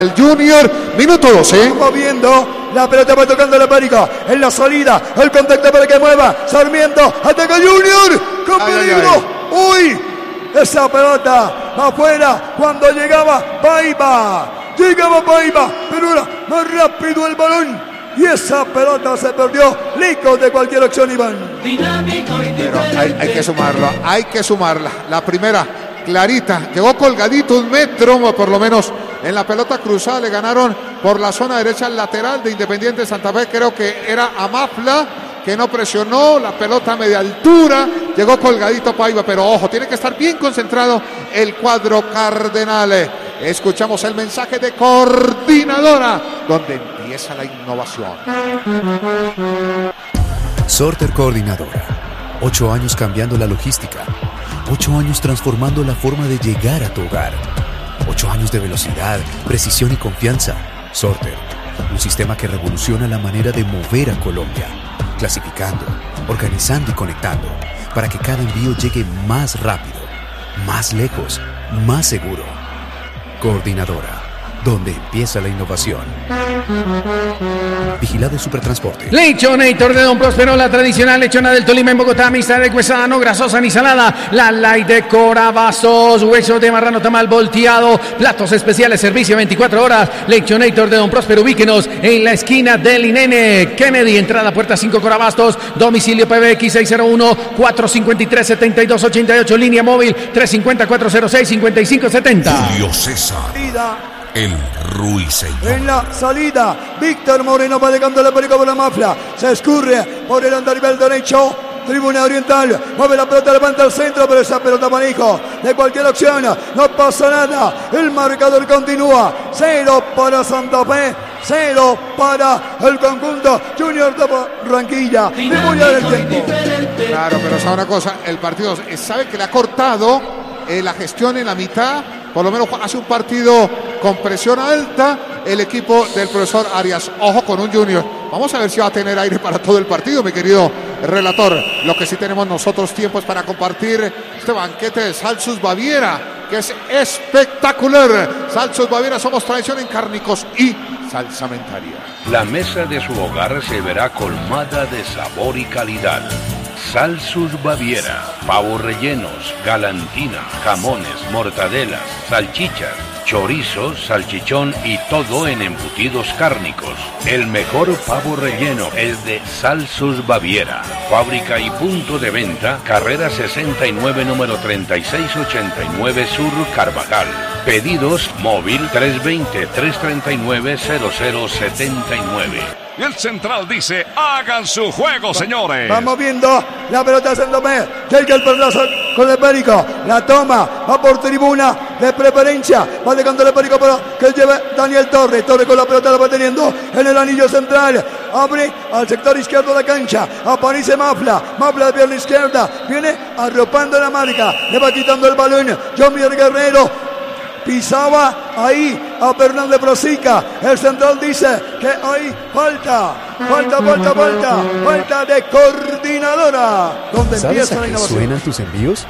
El Junior, minuto 12. Moviendo, la pelota va tocando la América. En la salida, el contacto para que mueva. Sarmiento, ataca Junior. Con peligro. Uy, esa pelota va afuera cuando llegaba Paiva. Pero era más rápido el balón. Y esa pelota se perdió. Lejos de cualquier acción, Iván. Pero hay que sumarla. La primera, clarita. Llegó colgadito 1 metro, por lo menos. En la pelota cruzada le ganaron por la zona derecha al lateral de Independiente Santa Fe. Creo que era Amafla, que no presionó la pelota a media altura. Llegó colgadito Paiva, pero ojo, tiene que estar bien concentrado el cuadro cardenal. Escuchamos el mensaje de Coordinadora, donde empieza la innovación. Sorter Coordinadora. 8 años cambiando la logística. 8 años transformando la forma de llegar a tu hogar. 8 años de velocidad, precisión y confianza. Sorter, un sistema que revoluciona la manera de mover a Colombia. Clasificando, organizando y conectando, para que cada envío llegue más rápido, más lejos, más seguro. Coordinadora, donde empieza la innovación. Vigilado Supertransporte. Lechonator de Don Próspero, la tradicional lechona del Tolima en Bogotá, mixta de huesano, grasosa ni salada. La light de Corabastos, hueso de marrano tamal volteado, platos especiales, servicio 24 horas. Lechonator de Don Próspero, ubíquenos en la esquina del Inene Kennedy, entrada puerta 5 Corabastos, domicilio PBX 601-453-7288, línea móvil 350-406-5570. Julio César, el ruiseñor. En la salida, Víctor Moreno va dejando la pelota por la Mafla. Se escurre por el andarivel derecho. Tribuna Oriental, mueve la pelota, levanta al centro, pero esa pelota manejo de cualquier opción, no pasa nada. El marcador continúa. 0 para Santa Fe, 0 para el conjunto Junior de Barranquilla. Tribuna del tiempo. Claro, pero sabe una cosa, el partido sabe que le ha cortado la gestión en la mitad. Por lo menos hace un partido con presión alta el equipo del profesor Arias. Ojo con un Junior. Vamos a ver si va a tener aire para todo el partido, mi querido relator. Lo que sí tenemos nosotros tiempo es para compartir este banquete de Salsus Baviera, que es espectacular. Salsus Baviera, somos tradición en cárnicos y salsamentaria. La mesa de su hogar se verá colmada de sabor y calidad. Salsus Baviera, pavos rellenos, galantina, jamones, mortadelas, salchichas, chorizo, salchichón y todo en embutidos cárnicos. El mejor pavo relleno es de Salsus Baviera. Fábrica y punto de venta, carrera 69, número 3689 Sur, Carvajal. Pedidos móvil 320-339-0079. Y el central dice, hagan su juego, señores. Vamos viendo la pelota Sandomé. Llega el pedazo con el Perico. La toma, va por tribuna de preferencia. Va dejando el Perico para que lleve Daniel Torres. Torres con la pelota la va teniendo en el anillo central. Abre al sector izquierdo de la cancha. Aparece Mafla. Mafla de pierna izquierda. Viene arropando la marca. Le va quitando el balón. Jomier Guerrero. Pisaba ahí a Fernández Prosica. El central dice que hay falta de Coordinadora. Donde ¿Sabes empieza a la qué innovación? suenan tus envíos?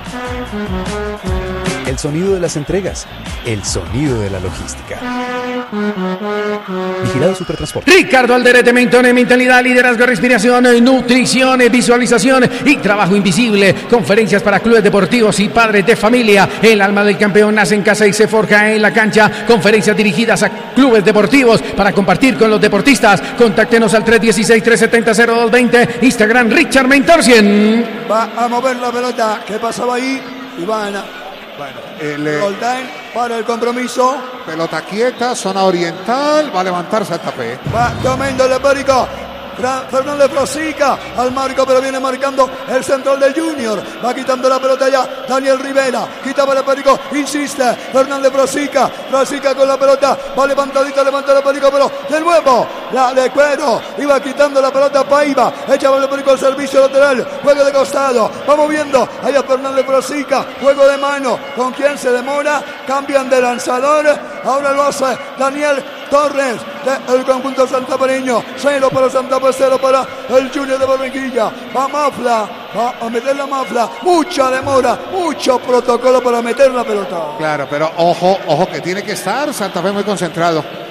El sonido de las entregas, el sonido de la logística. Vigilado Supertransporte. Ricardo Alderete, Mentone, mentalidad, liderazgo, respiración, nutrición, visualización y trabajo invisible. Conferencias para clubes deportivos y padres de familia. El alma del campeón nace en casa y se forja en la cancha. Conferencias dirigidas a clubes deportivos para compartir con los deportistas. Contáctenos al 316-370-0220. Instagram Richard Mentor 100. Va a mover la pelota. ¿Qué pasaba ahí? Ivana. Roldán para el compromiso. Pelota quieta, zona oriental. Va a levantar Santa Fe. Va tomando el Perico. Fernández Prosica al marco, pero viene marcando el central del Junior. Va quitando la pelota ya Daniel Rivera. Quita para el Perico, insiste Fernández Prosica. Prosica con la pelota. Va levantadita, levanta el Perico, pero de nuevo la de Cuero. Iba quitando la pelota Paiva. Echa para el Perico al servicio lateral. Juego de costado. Vamos viendo. Ahí a Fernández Prosica. Juego de mano. ¿Con quién se demora? Cambian de lanzador. Ahora lo hace Daniel Torres del conjunto santafereño. 0 para Santa Fe, 0 para el Junior de Barranquilla. Va Mafla. va a meter la mafla, mucha demora, mucho protocolo para meter la pelota. Claro, pero ojo que tiene que estar Santa Fe muy concentrado.